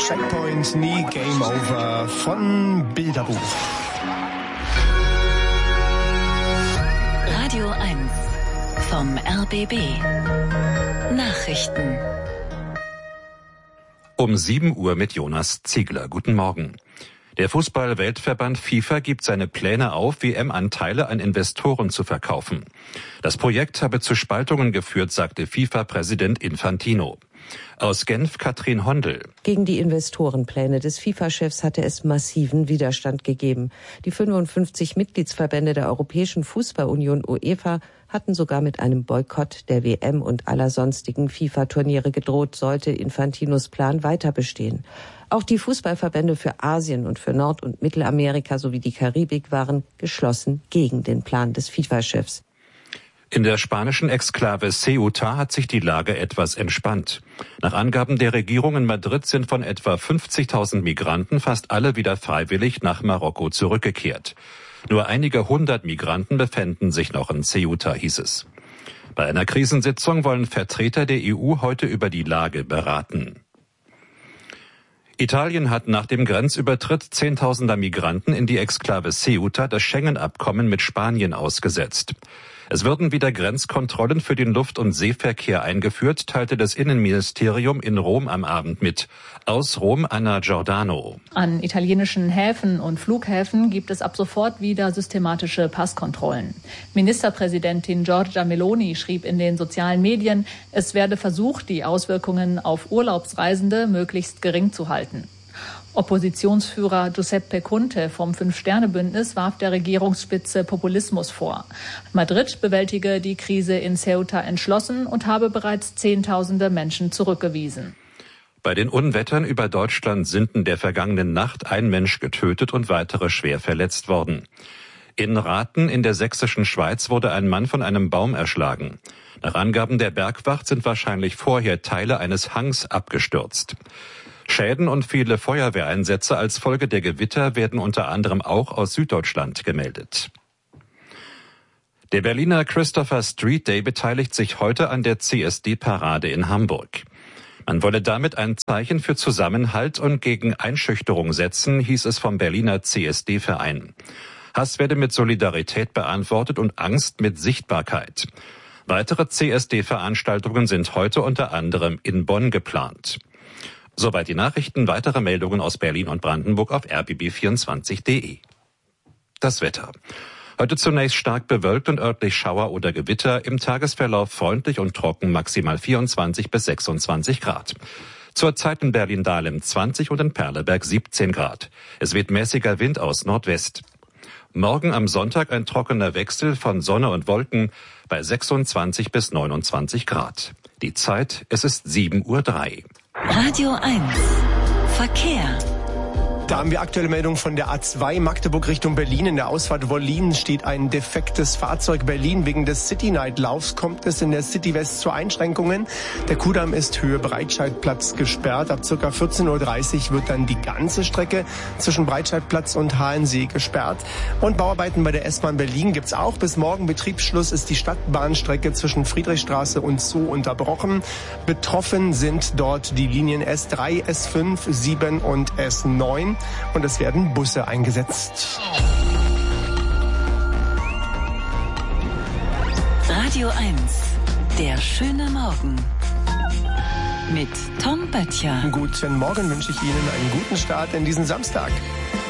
Checkpoint, nie Game Over von Bilderbuch. Radio 1 vom RBB. Nachrichten. Um 7 Uhr mit Jonas Ziegler. Guten Morgen. Der Fußball-Weltverband FIFA gibt seine Pläne auf, WM-Anteile an Investoren zu verkaufen. Das Projekt habe zu Spaltungen geführt, sagte FIFA-Präsident Infantino. Aus Genf Katrin Hondel. Gegen die Investorenpläne des FIFA-Chefs hatte es massiven Widerstand gegeben. Die 55 Mitgliedsverbände der Europäischen Fußballunion UEFA hatten sogar mit einem Boykott der WM und aller sonstigen FIFA-Turniere gedroht, sollte Infantinos Plan weiter bestehen. Auch die Fußballverbände für Asien und für Nord- und Mittelamerika sowie die Karibik waren geschlossen gegen den Plan des FIFA-Chefs. In der spanischen Exklave Ceuta hat sich die Lage etwas entspannt. Nach Angaben der Regierung in Madrid sind von etwa 50.000 Migranten fast alle wieder freiwillig nach Marokko zurückgekehrt. Nur einige hundert Migranten befänden sich noch in Ceuta, hieß es. Bei einer Krisensitzung wollen Vertreter der EU heute über die Lage beraten. Italien hat nach dem Grenzübertritt Zehntausender Migranten in die Exklave Ceuta das Schengen-Abkommen mit Spanien ausgesetzt. Es würden wieder Grenzkontrollen für den Luft- und Seeverkehr eingeführt, teilte das Innenministerium in Rom am Abend mit. Aus Rom Anna Giordano. An italienischen Häfen und Flughäfen gibt es ab sofort wieder systematische Passkontrollen. Ministerpräsidentin Giorgia Meloni schrieb in den sozialen Medien, es werde versucht, die Auswirkungen auf Urlaubsreisende möglichst gering zu halten. Oppositionsführer Giuseppe Conte vom Fünf-Sterne-Bündnis warf der Regierungsspitze Populismus vor. Madrid bewältige die Krise in Ceuta entschlossen und habe bereits Zehntausende Menschen zurückgewiesen. Bei den Unwettern über Deutschland sind in der vergangenen Nacht ein Mensch getötet und weitere schwer verletzt worden. In Rathen in der sächsischen Schweiz wurde ein Mann von einem Baum erschlagen. Nach Angaben der Bergwacht sind wahrscheinlich vorher Teile eines Hangs abgestürzt. Schäden und viele Feuerwehreinsätze als Folge der Gewitter werden unter anderem auch aus Süddeutschland gemeldet. Der Berliner Christopher Street Day beteiligt sich heute an der CSD-Parade in Hamburg. Man wolle damit ein Zeichen für Zusammenhalt und gegen Einschüchterung setzen, hieß es vom Berliner CSD-Verein. Hass werde mit Solidarität beantwortet und Angst mit Sichtbarkeit. Weitere CSD-Veranstaltungen sind heute unter anderem in Bonn geplant. Soweit die Nachrichten, weitere Meldungen aus Berlin und Brandenburg auf rbb24.de. Das Wetter. Heute zunächst stark bewölkt und örtlich Schauer oder Gewitter, im Tagesverlauf freundlich und trocken, maximal 24 bis 26 Grad. Zurzeit in Berlin-Dahlem 20 und in Perleberg 17 Grad. Es weht mäßiger Wind aus Nordwest. Morgen am Sonntag ein trockener Wechsel von Sonne und Wolken bei 26 bis 29 Grad. Die Zeit, es ist 7:03 Uhr. Radio 1 Verkehr. Da haben wir aktuelle Meldung von der A2 Magdeburg Richtung Berlin. In der Ausfahrt Wollin steht ein defektes Fahrzeug. Berlin wegen des City Night Laufs kommt es in der City West zu Einschränkungen. Der Kudamm ist Höhe Breitscheidplatz gesperrt. Ab ca. 14:30 Uhr wird dann die ganze Strecke zwischen Breitscheidplatz und Halensee gesperrt. Und Bauarbeiten bei der S-Bahn Berlin gibt's auch. Bis morgen Betriebsschluss ist die Stadtbahnstrecke zwischen Friedrichstraße und Zoo unterbrochen. Betroffen sind dort die Linien S3, S5, 7 und S9. Und es werden Busse eingesetzt. Radio 1, der schöne Morgen. Mit Tom Böttcher. Guten Morgen wünsche ich Ihnen einen guten Start in diesen Samstag.